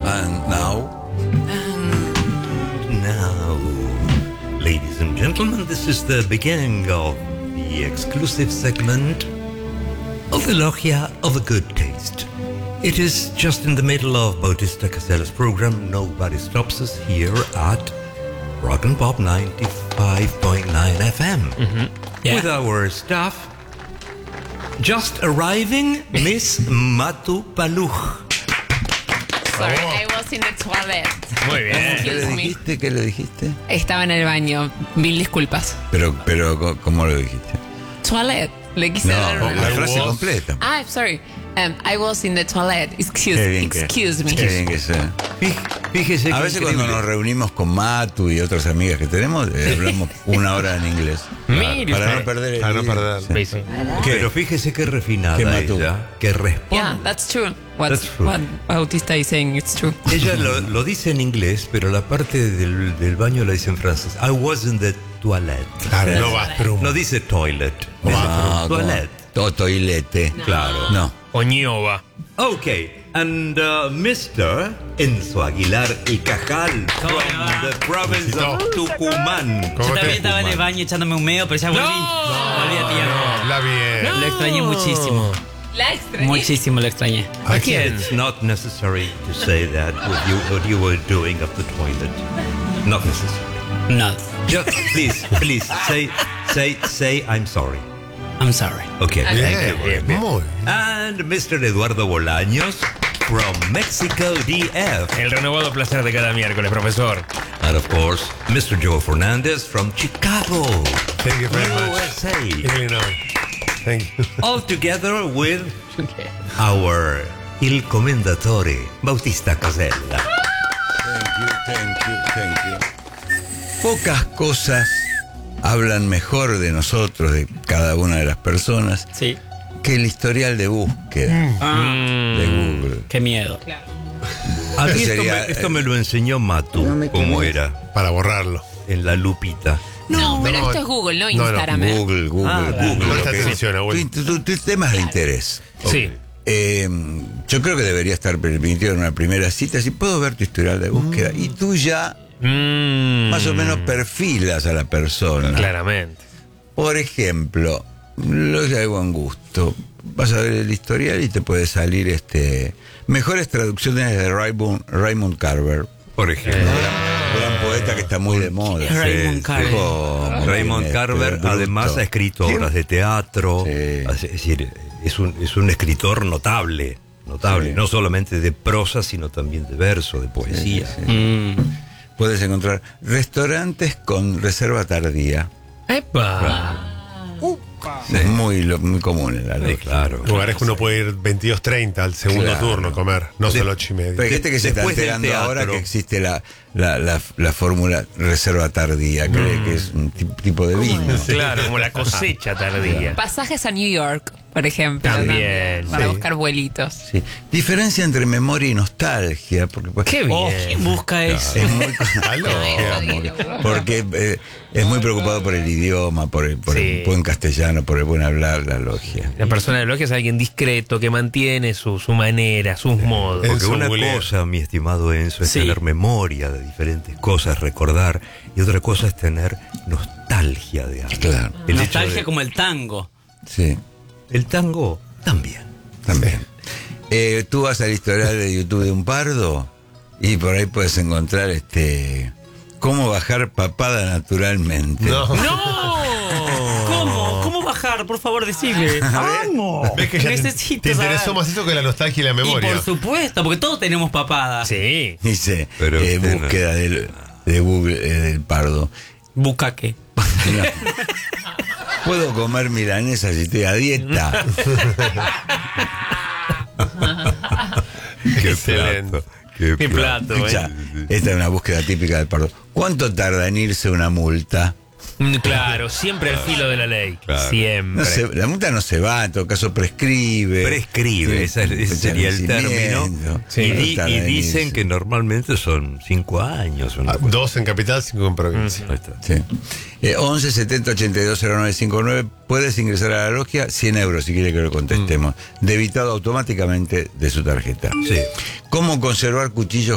Now, ladies and gentlemen, this is the beginning of the exclusive segment of the Logia of a Good Taste. It is just in the middle of Bautista Casella's program. Nobody stops us here at Rock and Pop 95.9 FM. Yeah. With our staff, just arriving, Miss Matu Paluch. Sorry, I was in the toilet. Muy bien. ¿Qué le Excuse me. dijiste? ¿Qué le dijiste? Estaba en el baño. Mil disculpas. Pero, ¿cómo lo dijiste? Toilet. Le quise dar No, una- la frase completa. Ah, sorry. I was in the toilet. Excuse me. Qué bien que sea. Fíjese A que veces cuando nos reunimos con Matu y otras amigas que tenemos, hablamos una hora en inglés. Mire Para usted. no perder el Para no idioma. perder. Sí. Pero fíjese qué refinada ¿Qué mató? ella, que responde. Yeah, that's true. That's true. What Bautista is saying, it's true. Ella lo dice en inglés, pero la parte del baño la dice en francés. I was in the toilet. Claro, no bathroom. No dice toilet, dice toilet. Toilete. Claro. No. Oñova. Okay, and Mr. Enzo Aguilar y Cajal from the province of Tucumán. ¿Cómo Yo te- también estaba en el baño echándome un meo, pero ya volví. Volví a tiempo. Habla bien. Lo extrañé muchísimo. La extrañé. Muchísimo lo extrañé. ¿A quién? It's not necessary to say that what you were doing at the toilet. Not necessary. No, Just please say I'm sorry. I'm sorry. Okay, thank Bien, you very much. muy. And Mr. Eduardo Bolaños from Mexico DF. El renovado placer de cada miércoles, profesor. And of course, Mr. Joe Fernandez from Chicago, Thank you very much. USA. Illinois. Thank you. All together with our Il Commendatore, Bautista Casella. Thank you. Pocas cosas hablan mejor de nosotros, de cada una de las personas, Sí. que el historial de búsqueda de Google. Qué miedo. A mí Sería, esto me lo enseñó Matu, cómo era, Para borrarlo. en la lupita. No, pero No, esto es Google, no no, Instagram. ¿eh? Google. Presta Ok. atención, abuelo. Tus temas de interés. Sí. Yo creo que debería estar permitido en una primera cita. Si puedo ver tu historial de búsqueda y tú ya más o menos perfilas a la persona. Claramente. Por ejemplo, lo de buen gusto. Vas a ver el historial y te puede salir mejores traducciones de Raymond Carver. Por ejemplo. Gran poeta que está muy de moda. Es Raymond Carver. ¿Cómo? Raymond Carver Bruto. además ha escrito obras de teatro, Sí. es decir, es un escritor notable, Sí. no solamente de prosa, sino también de verso, de poesía. Sí. Puedes encontrar restaurantes con reserva tardía. ¡Epa! Es muy común en la Sí, ley. claro. Lugares que uno puede ir 22:30 al segundo Claro. turno a comer, no solo 8:30. Pero hay gente que se está Después del enterando teatro. ahora que existe la fórmula reserva tardía, que es un tipo de vino. Claro, como la cosecha tardía. Pasajes a New York, por ejemplo. También, Para sí. buscar vuelitos. Sí. Diferencia entre memoria y nostalgia. Porque, pues, Qué bien. ¿Quién busca eso? es muy, Aló. porque es muy preocupado por el idioma, por el Sí. buen castellano, por el buen hablar, la logia. La persona de logia es alguien discreto que mantiene su manera, sus modos. Porque Enzo una Bulea. cosa, mi estimado Enzo, es Sí. tener memoria de diferentes cosas, recordar, y otra cosa es tener nostalgia de algo. Claro. El hecho Nostalgia de- como el tango. Sí, el tango también. también. Tú vas al historial de YouTube de un pardo y por ahí puedes encontrar cómo bajar papada naturalmente. No. ¡No! ¿Cómo? ¿Cómo bajar? Por favor, decime. ¡Vamos! ¿Ves que ya Necesito te interesó saber. más eso que la nostalgia y la Y memoria? por supuesto, porque todos tenemos papadas. Sí. Dice, Pero usted no. búsqueda de Google del pardo. ¿Busca qué? No. Puedo comer milanesa si estoy a dieta. Qué Excelente. plato. Qué Qué plato, Escucha, esta es una búsqueda típica del pardo. ¿Cuánto tarda en irse una multa? Claro, siempre al filo de la ley. Claro. Siempre. La multa no se va, en todo caso prescribe. Prescribe, Sí, ese fecha sería de el término. vencimiento. Sí. Y Tarda en dicen irse. que normalmente son 5 años. una cosa. 2 en capital, 5 en provincia. Ahí está. Sí. 11 70 82 0959. Puedes ingresar a la logia, 100 euros si quiere que lo contestemos. Debitado automáticamente de su tarjeta. Sí. ¿Cómo conservar cuchillos